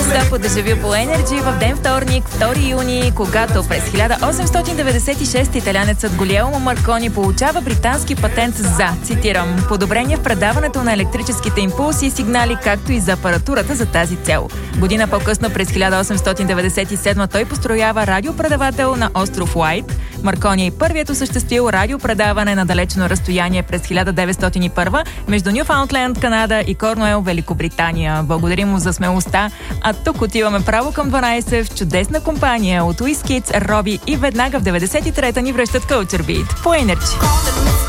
Нон-стоп от Дежавю по Energy в ден вторник, 2 юни, когато през 1896 италянецът Гулиелмо Маркони получава британски патент за, цитирам, подобрение в предаването на електрическите импулси и сигнали, както и за апаратурата за тази цел. Година по-късно, през 1897, той построява радиопредавател на остров Уайт. Маркони е първият осъществил радиопредаване на далечно разстояние през 1901 между Нюфаундленд, Канада и Корнуел, Великобритания. Благодарим му за смелостта, а тук отиваме право към 12 в чудесна компания от WizKids, Роби и веднага в 93-та ни връщат Culture Beat по Energy.